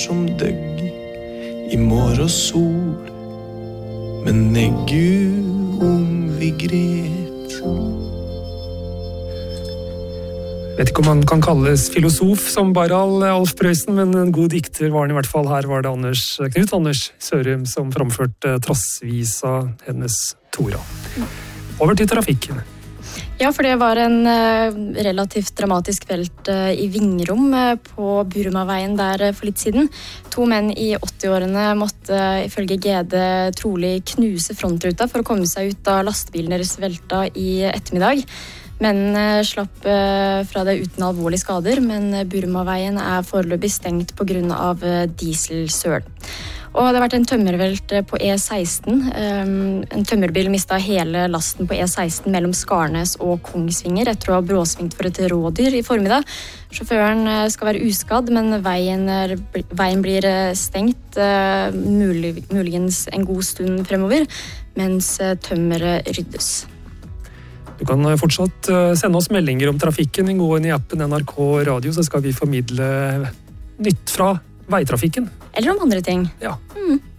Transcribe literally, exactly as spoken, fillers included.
som døgg i morgensol, men neggu om vi gret. Vet ikke om han kan kalles filosof som Barald Alf Prøysen, men en god dikter var han i hvert fall. Her var det Anders, Knut Anders Sørum som framførte Trossvisa hennes Tora. Over til trafikken. Ja, for det var en relativt dramatisk velt i Vingrom på Burmaveien der for litt siden. To menn i åtti-årene måtte ifølge G D trolig knuse frontruta for å komme seg ut da lastebilen deres velta i ettermiddag. Mennene slapp fra det uten alvorlige skader, men Burmaveien er foreløpig stengt på grunn av dieselsøl. Og det har vært en tømmervelt på E seksten. En tømmerbil mistet hele lasten på E seksten mellom Skarnes og Kongsvinger etter å ha bråsvingt for et rådyr i formiddag. Sjåføren skal være uskadd, men veien, er, veien blir stengt, mulig, muligens en god stund fremover, mens tømmeret ryddes. Du kan fortsatt sende oss meldinger om trafikken. Gå inn i appen N R K Radio, så skal vi formidle nytt fra veitrafikken. Eller om andre ting. Ja. Mm.